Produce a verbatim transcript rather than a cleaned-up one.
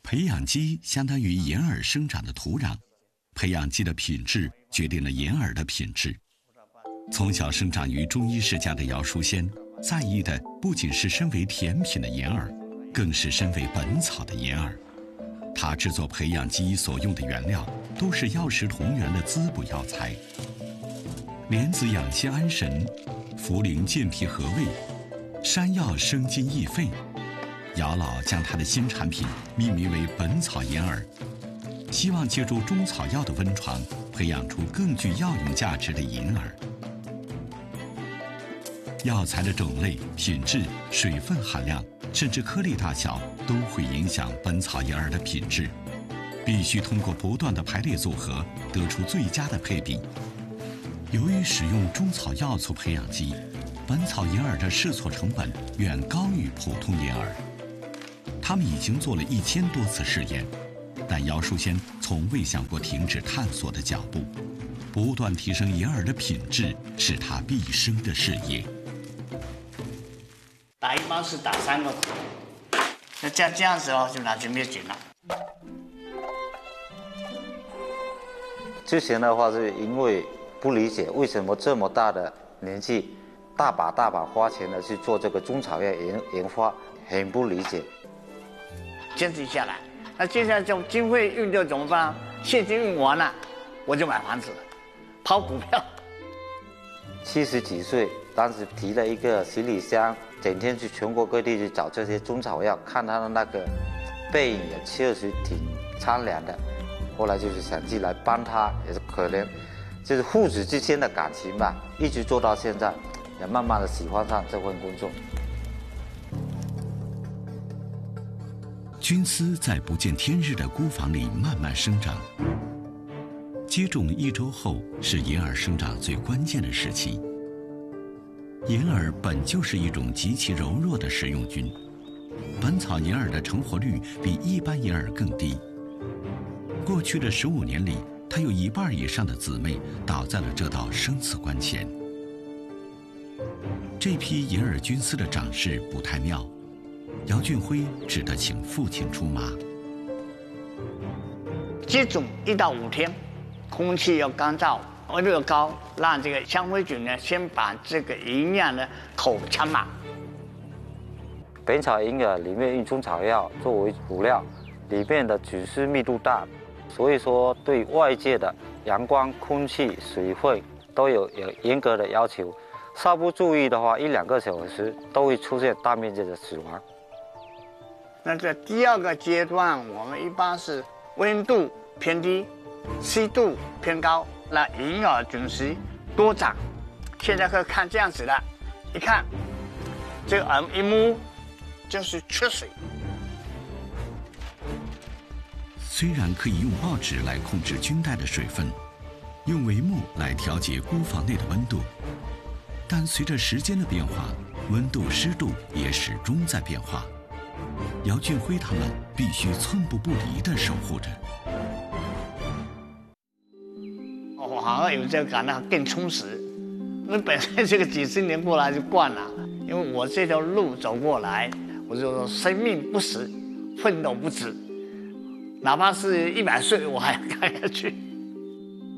培养基相当于银耳生长的土壤，培养基的品质决定了银耳的品质。从小生长于中医世家的姚淑仙，在意的不仅是身为甜品的银耳，更是身为本草的银耳。他制作培养基所用的原料都是药食同源的滋补药材，莲子养心安神，茯苓健脾和胃，山药生津益肺。姚老将他的新产品命名为本草银耳，希望借助中草药的温床，培养出更具药用价值的银耳。药材的种类、品质、水分含量，甚至颗粒大小，都会影响本草银耳的品质。必须通过不断的排列组合，得出最佳的配比。由于使用中草药做培养基，本草银耳的试错成本远高于普通银耳。他们已经做了一千多次试验，但姚淑仙从未想过停止探索的脚步。不断提升银耳的品质，是他毕生的事业。 打一包是打三个，那这样这样子哦，就拿就灭菌了。 之前的话是因为不理解为什么这么大的年纪，大把大把花钱的去做这个中草药研研发，很不理解。 坚持下来，那接下来就经费运就怎么办？现金运完了，我就买房子，抛股票。 七十几岁，当时提了一个行李箱，整天去全国各地去找这些中草药，看他的那个背影也确实挺苍凉的。后来就是想进来帮他，也是可能就是父子之间的感情吧，一直做到现在，也慢慢的喜欢上这份工作。 菌丝在不见天日的菇房里慢慢生长。接种一周后是银耳生长最关键的时期。银耳本就是一种极其柔弱的食用菌，本草银耳的成活率比一般银耳更低。过去的十五年里，它有一半以上的姊妹倒在了这道生死关前。这批银耳菌丝的长势不太妙，姚俊辉只得请父亲出马。 接种一到五天，空气要干燥，温度要高，让这个香灰菌呢先把这个营养的口抢满。 本草银耳里面用中草药作为辅料，里面的菌丝密度大，所以说对外界的阳光、空气、水分都有有严格的要求。稍不注意的话，一两个小时都会出现大面积的死亡。 那这第二个阶段，我们一般是温度偏低，湿度偏高，那银耳菌丝多长。现在可以看这样子的，一看这个耳一摸就是缺水。 虽然可以用报纸来控制菌带的水分，用帷幕来调节菇房内的温度，但随着时间的变化，温度、湿度也始终在变化。姚俊辉他们必须寸步不离地守护着。 我好像有这个感到更充实。因为本身这个几十年过来就惯了，因为我这条路走过来，我就说生命不死，奋斗不止，哪怕是一百岁，我还要干下去。